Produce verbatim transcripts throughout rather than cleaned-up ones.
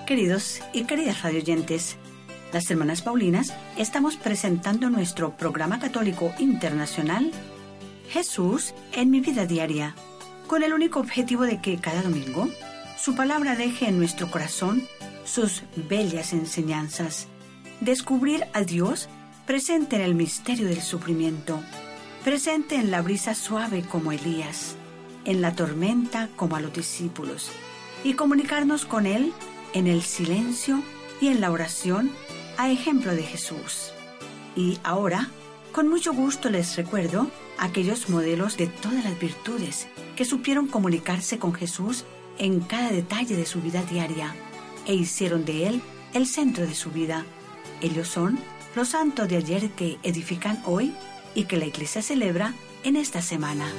Queridos y queridas radioyentes, las hermanas Paulinas estamos presentando nuestro programa católico internacional Jesús en mi vida diaria, con el único objetivo de que cada domingo su palabra deje en nuestro corazón sus bellas enseñanzas, descubrir a Dios presente en el misterio del sufrimiento, presente en la brisa suave como Elías, en la tormenta como a los discípulos, y comunicarnos con Él en el silencio y en la oración a ejemplo de Jesús. Y ahora, con mucho gusto les recuerdo aquellos modelos de todas las virtudes que supieron comunicarse con Jesús en cada detalle de su vida diaria e hicieron de Él el centro de su vida. Ellos son los santos de ayer que edifican hoy y que la Iglesia celebra en esta semana.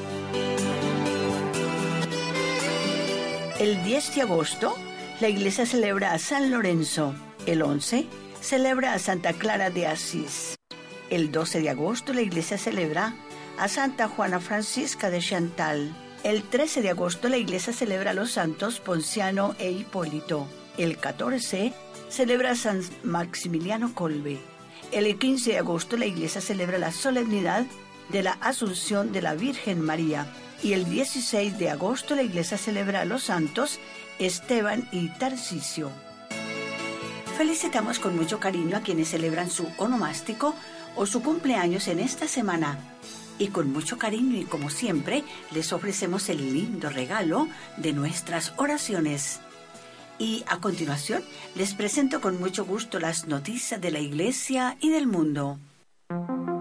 El diez de agosto, la Iglesia celebra a San Lorenzo. El once, celebra a Santa Clara de Asís. El doce de agosto, la Iglesia celebra a Santa Juana Francisca de Chantal. El trece de agosto, la Iglesia celebra a los santos Ponciano e Hipólito. El catorce, celebra a San Maximiliano Kolbe. El quince de agosto, la Iglesia celebra la solemnidad de la Asunción de la Virgen María. Y el dieciséis de agosto, la Iglesia celebra a los santos Esteban y Tarcisio. Felicitamos con mucho cariño a quienes celebran su onomástico o su cumpleaños en esta semana. Y con mucho cariño y como siempre, les ofrecemos el lindo regalo de nuestras oraciones. Y a continuación, les presento con mucho gusto las noticias de la Iglesia y del mundo.